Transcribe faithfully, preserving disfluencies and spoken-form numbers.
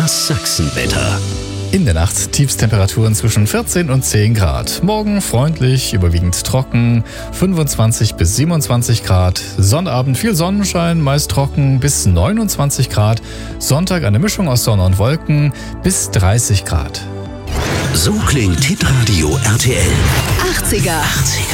Das Sachsenwetter. In der Nacht Tiefstemperaturen zwischen vierzehn und zehn Grad. Morgen freundlich, überwiegend trocken, fünfundzwanzig bis siebenundzwanzig Grad. Sonnabend viel Sonnenschein, meist trocken bis neunundzwanzig Grad. Sonntag eine Mischung aus Sonne und Wolken bis dreißig Grad. So klingt Hitradio R T L. achtziger.